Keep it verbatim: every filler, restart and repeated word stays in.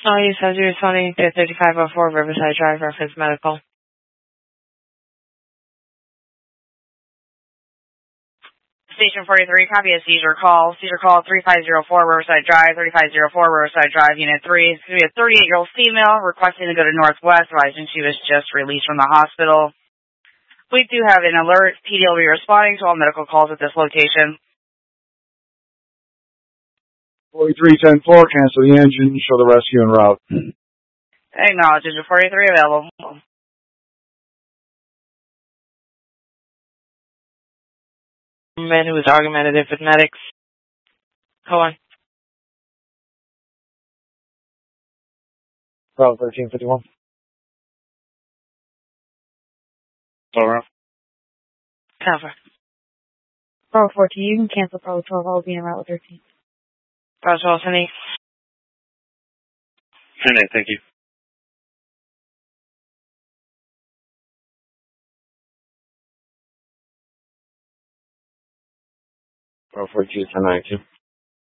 Oh, you said you're responding to thirty-five oh four Riverside Drive, reference medical. Station forty-three, copy a seizure call. Seizure call three five zero four Riverside Drive, thirty-five oh four Riverside Drive, Unit three. It's going to be a thirty-eight-year-old female requesting to go to Northwest, advising she was just released from the hospital. We do have an alert. P D will be responding to all medical calls at this location. forty-three ten four, cancel the engine, show the rescue en route. Acknowledge Engine forty-three available. Man who was argumentative with medics. Hold on. Bravo thirteen fifty-one. Over. Cover. Bravo fourteen, you can cancel Bravo twelve. I'll be en route with thirteen. Bravo twelve, Cindy. ten eight, thank you. Bravo fourteen ten ninety-two.